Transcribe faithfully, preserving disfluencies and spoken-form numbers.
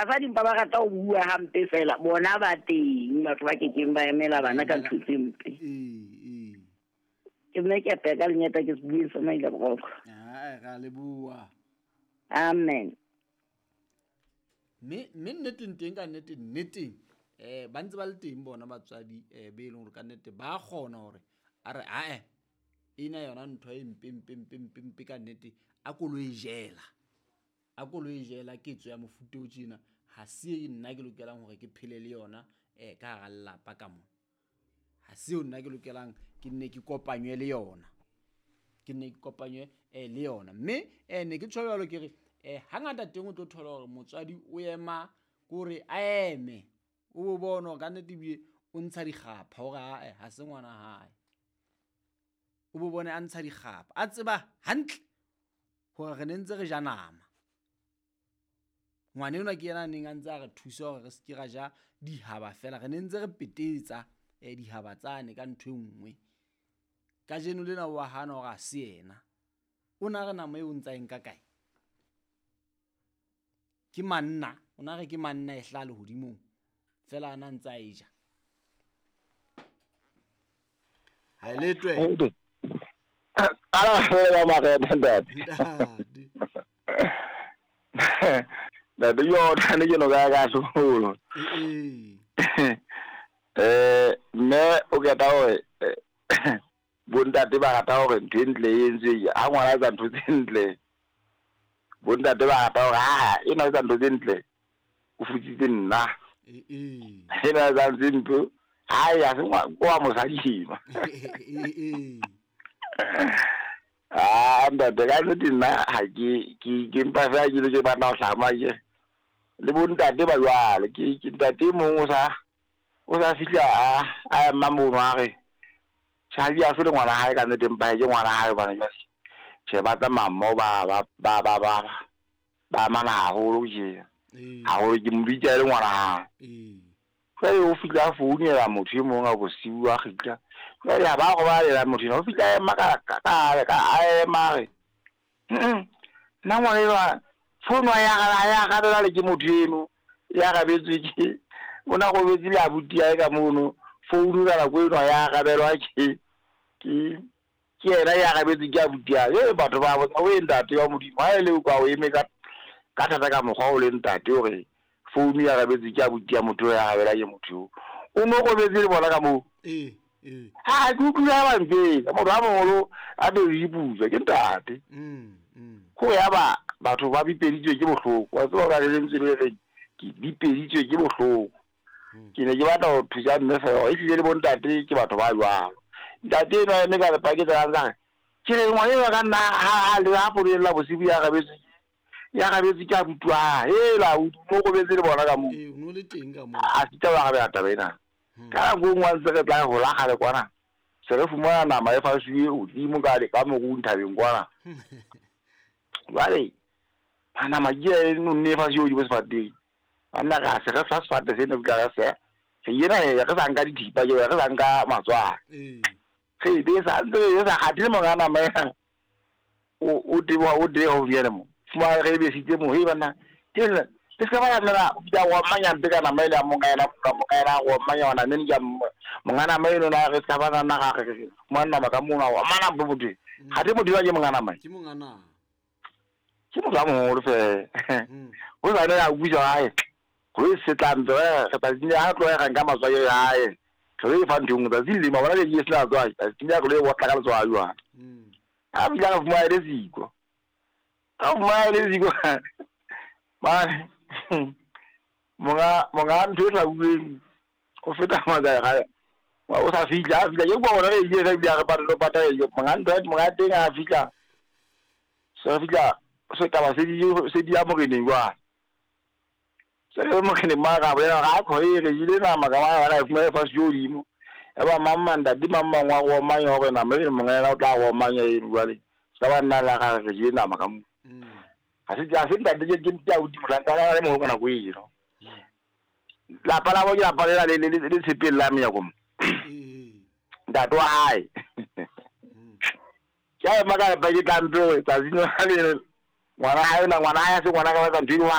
basadi ba ba rata o bua hampe fela bona ba teng batho ba ke keng ba emela bana ka thutsempe eh eh ke nne ke peka lenyeta ke se bue sona ile go ah ga le bua amen me me nneteng teng ka nnete nneteng eh ba ntse ba le teng bona batswadi eh be e leng gore ka nnete ba gona gore a re a eh ina yona ntho e mpempempempempe ka nnete a koloi jela a koloi jela ke tswa mofuta o tsena ha se nna ke lokelang gore ke phele le yona eh ka ga lapa ka mo ha se nna ke lokelang ke nne ke kopanywe le yona ke nne ke kopanywe eh le yona mme eh ne ke tshwabelo ke re eh hangata teng o tlo thola gore motswadi o ema gore a eme o bo bona ka nnete bi o ntsha digapha o ga eh ha se ngwana hae o bo bona a ntsha digapha a tseba hantle gore re nentse re ja nama ngwane ona ke yena neng a ntse a re thusa gore re se ke ra ja dihaba fela re nentse re petetsa eh dihaba tsane ka ntwe nngwe ka jeno lena wa hana gore a se yena o na re nama e o ntsa eng ka kae ke manna o na re ke manna e hla le hodimo fela ana ntsa e ja ha le twe ala fela ma re ndadi ndadi yo tani yo ga ga so eh me o ga tawo bondate ba rata gore ndle yenze a ngwana tsa ntho tsentle bondate ba rata gore ha ina tsa ntho tsentle o futsitse nna eh eh ina tsa ntho ai a se ngwa kwa mosadima eh ah nda de ga nna ha ke ke ke mpa fa ke le ba na hlama ke le bondate ba jwale ke ke ntate mongwe sa o sa fitla a a mamono re Chali a se le ngwana hae ka nne tempa ke ngwana hae bana ba se ba tsa mammo ba ba ba ba ba ba mana haholo je haholo ke mbitsa le ngwana ha eh fa o fitla founu ya motho mo nga go siwa gitla fa ya ba go ba le motho o fitla ema ka ka ka a ema re na ngwana ba founu ya ga ya ga le ke motho eno ya ga betswe ke ona go betse la butia ka mono founu ka go eno ya ga belwa ke ke ke era ya ga betse ke butia e batho ba bo o ntate wa modimo ha ele o ka o eme ka ka thata ka mogwa o le ntate o re founu ya ga betse ke butia motho ya ga bela ke motho o mo go betse le bona ka mo eh eh ha ku ku ya ba nge mo ba mo a be e buza ke ntate mm mm go ya ba batho ba bipeditswe ke bohloko wa tswa ga le ntse le re ke bipeditswe ke bohloko ke ne ke batla go thusa mme fa o ile le bontate ke batho ba jwalo ntate no ene ka pa ke tla ntsha ke re ngwane wa ka nna ha le ha po le la bosibu ya ga betse ya ga betse ka butwa he la o mo go betse le bona ka mo eh no le teng ka mo a se tla ga ba ta bena ka go ngwa ntse ke tla go la ga le kwana se re fumana nama e fa swi o di mo ka le ka mo go nthabeng kwana vale ana magie no ne fa swi o di bo sfati ana ga se re fa sfati se ne ka se se yena ya ka sanga di thipa ya ka sanga matswa eh se de sa ntse ya sa hatile mo ngana me o o di wa o de o viene mo fuma re be sitse mo he bana tela se ka ba na ya wa manya mpeka na mele mo ngaela mo ngaela wa manya wana nne ya mo ngana me no na re ka ba na ga ga monna ba ka mo na wa mana bo bodi ha de mo di wa ke mo ngana me ke mo ngana ke mo ga mo re fe o ba na ya bua hae go se tlambe ga ba di ya tlo ga nga mazwa yo hae re fa ndungu da zili ma wala le yesla zwa tinga go le wa ka le zwa yo mm a bi ya fuma ile ziko a fuma ile ziko ba monga monga ntwe tla bueng go feta maga ga wa o sa fitla fitla yo bona le ye ga ya ba lo pata yo monga ntwe monga tenga fitla so fitla so ka ba se di se di amo ke ne wa se le mo ke ne ma ga ba ga ko e re ile na ma ga wa ra fuma fa jodi mo e ba mamma nda di mamma ngwa go ma yo re na me mo ngela tla go ma ye wa le sa ba nna la ga re je na ma ga mo a se ja se nda de je ntia o di mo ranta la le mo go na go e no la pala bo ya pala le le le tsepela la me ya go eh nda to ai ya ma ga ba je tanto ta zino le ngwana ha na ngwana ya se ngwana ka ba ntwi wa